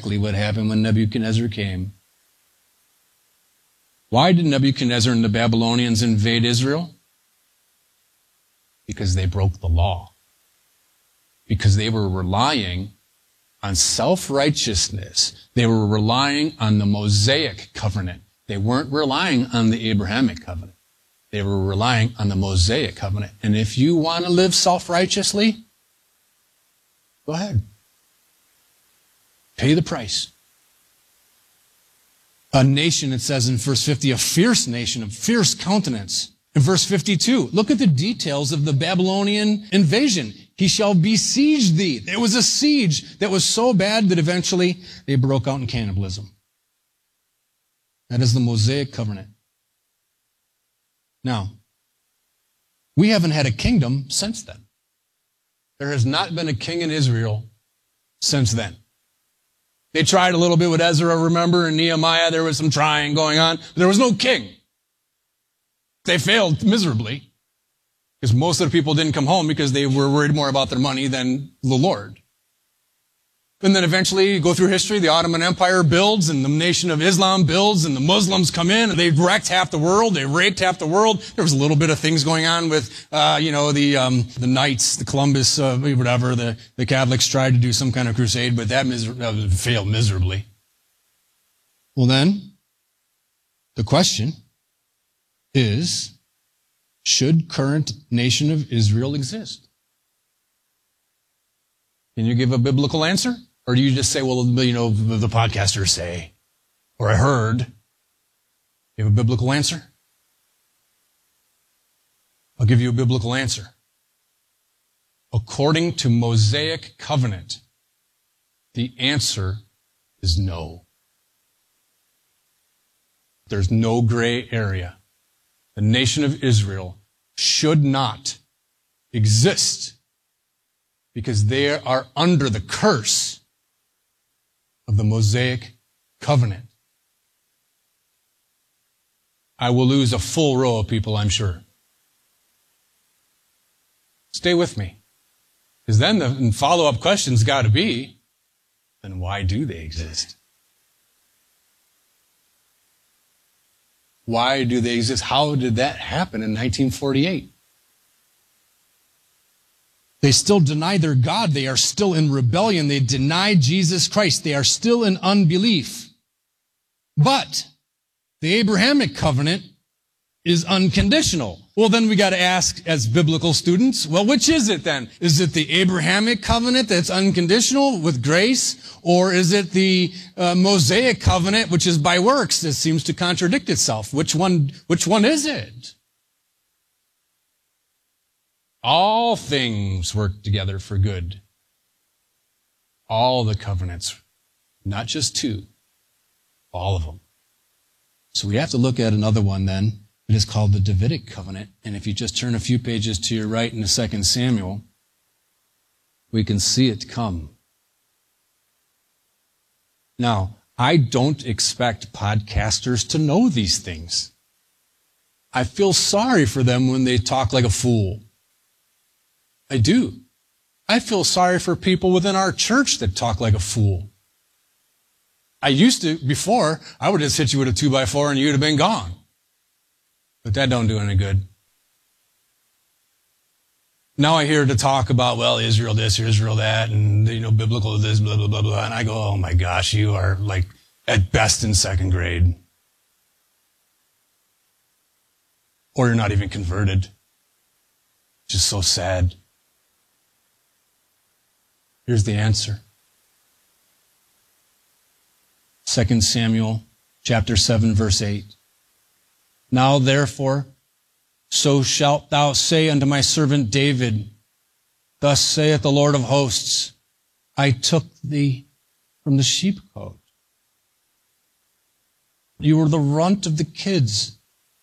exactly what happened when Nebuchadnezzar came. Why did Nebuchadnezzar and the Babylonians invade Israel? Because they broke the law. Because they were relying on self-righteousness. They were relying on the Mosaic covenant. They weren't relying on the Abrahamic covenant. They were relying on the Mosaic covenant. And if you want to live self-righteously, go ahead. Pay the price. A nation, it says in verse 50, a fierce nation, of fierce countenance. In verse 52, look at the details of the Babylonian invasion. He shall besiege thee. There was a siege that was so bad that eventually they broke out in cannibalism. That is the Mosaic covenant. Now, we haven't had a kingdom since then. There has not been a king in Israel since then. They tried a little bit with Ezra, remember, and Nehemiah, there was some trying going on. But there was no king. They failed miserably because most of the people didn't come home because they were worried more about their money than the Lord. And then eventually, you go through history, the Ottoman Empire builds, and the Nation of Islam builds, and the Muslims come in, and they wrecked half the world, they raped half the world. There was a little bit of things going on with, the Knights, the Columbus, whatever. The Catholics tried to do some kind of crusade, but that failed miserably. Well then, the question is, should current nation of Israel exist? Can you give a biblical answer? Or do you just say, well, the podcasters say, or I heard? You have a biblical answer? I'll give you a biblical answer. According to Mosaic covenant, the answer is no. There's no gray area. The nation of Israel should not exist because they are under the curse of the Mosaic covenant. I will lose a full row of people, I'm sure. Stay with me. Because then the follow-up question's got to be, then why do they exist? Why do they exist? How did that happen in 1948? They still deny their God. They are still in rebellion. They deny Jesus Christ. They are still in unbelief. But the Abrahamic covenant is unconditional. Well, then we got to ask as biblical students, well, which is it then? Is it the Abrahamic covenant that's unconditional with grace? Or is it the Mosaic covenant, which is by works, that seems to contradict itself? Which one is it? All things work together for good. All the covenants, not just two, all of them. So we have to look at another one then. It is called the Davidic covenant. And if you just turn a few pages to your right in the 2 Samuel, we can see it come. Now, I don't expect podcasters to know these things. I feel sorry for them when they talk like a fool. I do. I feel sorry for people within our church that talk like a fool. I used to, before, I would just hit you with a 2x4 and you'd have been gone. But that don't do any good. Now I hear to talk about, well, Israel this, Israel that, and, biblical this, blah, blah, blah, blah. And I go, oh my gosh, you are like at best in second grade. Or you're not even converted. Just so sad. Here's the answer. 2 Samuel chapter 7, verse 8. Now therefore, so shalt thou say unto my servant David, thus saith the Lord of hosts, I took thee from the sheepcote. You were the runt of the kids.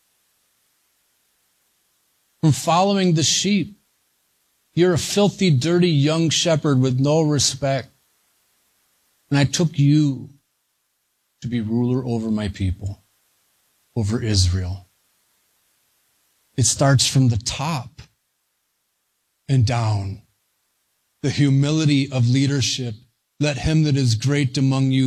From following the sheep. You're a filthy, dirty young shepherd with no respect. And I took you to be ruler over my people, over Israel. It starts from the top and down. The humility of leadership. Let him that is great among you